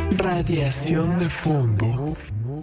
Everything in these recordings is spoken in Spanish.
Radiación de fondo.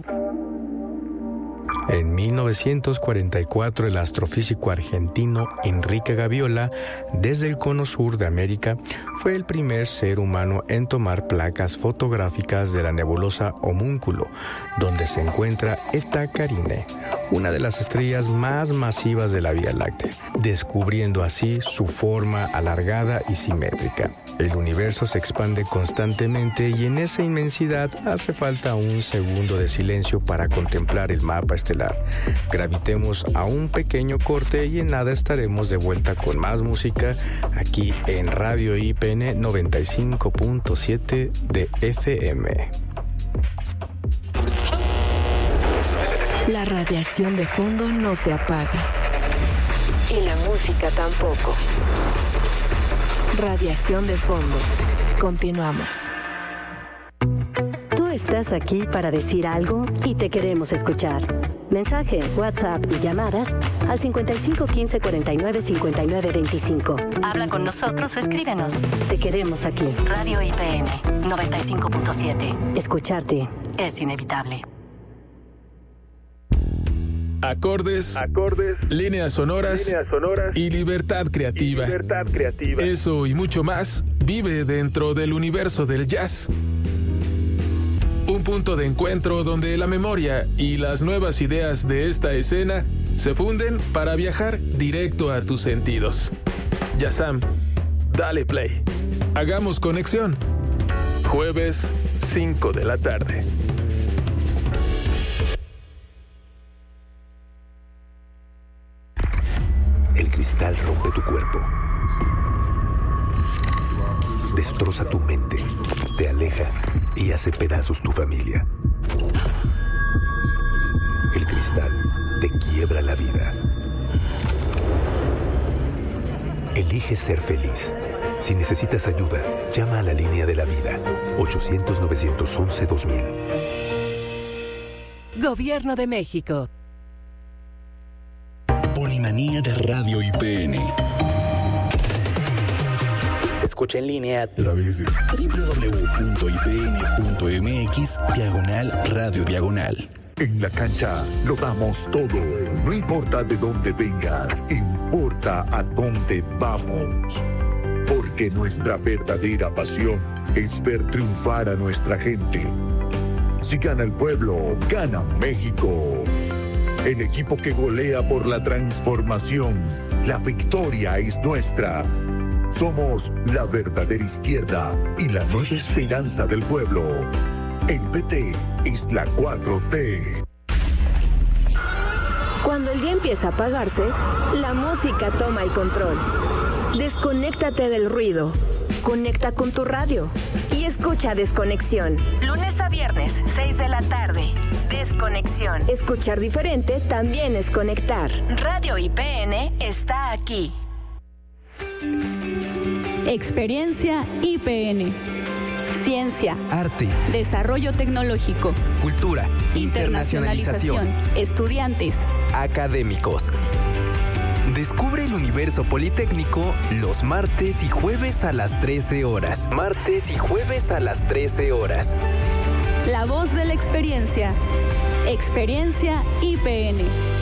En 1944, el astrofísico argentino Enrique Gaviola, desde el cono sur de América, fue el primer ser humano en tomar placas fotográficas de la nebulosa Homúnculo, donde se encuentra Eta Carinae, una de las estrellas más masivas de la Vía Láctea, descubriendo así su forma alargada y simétrica. El universo se expande constantemente y en esa inmensidad hace falta un segundo de silencio para contemplar el mapa estelar. Gravitemos a un pequeño corte y en nada estaremos de vuelta con más música aquí en Radio IPN 95.7 de FM. La radiación de fondo no se apaga. Y la música tampoco. Radiación de fondo. Continuamos. Tú estás aquí para decir algo y te queremos escuchar. Mensaje, WhatsApp y llamadas al 55 15 49 59 25. Habla con nosotros o escríbenos. Te queremos aquí. Radio IPN 95.7. Escucharte es inevitable. Acordes, líneas sonoras y libertad creativa. Eso y mucho más vive dentro del universo del jazz. Un punto de encuentro donde la memoria y las nuevas ideas de esta escena se funden para viajar directo a tus sentidos. Jazzam, dale play. Hagamos conexión. Jueves, 5 de la tarde. El cristal rompe tu cuerpo, destroza tu mente, te aleja y hace pedazos tu familia. El cristal te quiebra la vida. Elige ser feliz. Si necesitas ayuda, llama a la línea de la vida, 800-911-2000. Gobierno de México. Polimanía de Radio IPN. Se escucha en línea a través de www.ipn.mx/radio-. En la cancha lo damos todo. No importa de dónde vengas, importa a dónde vamos. Porque nuestra verdadera pasión es ver triunfar a nuestra gente. Si gana el pueblo, gana México. El equipo que golea por la transformación. La victoria es nuestra. Somos la verdadera izquierda y la nueva esperanza del pueblo. El PT es la 4T. Cuando el día empieza a apagarse, la música toma el control. Desconéctate del ruido. Conecta con tu radio y escucha Desconexión. Lunes a viernes, 6 de la tarde. Desconexión. Escuchar diferente también es conectar. Radio IPN está aquí. Experiencia IPN. Ciencia, arte, desarrollo tecnológico, cultura, internacionalización, estudiantes, académicos. Descubre el universo politécnico los martes y jueves a las 13 horas. Martes y jueves a las 13 horas. La voz de la experiencia. Experiencia IPN.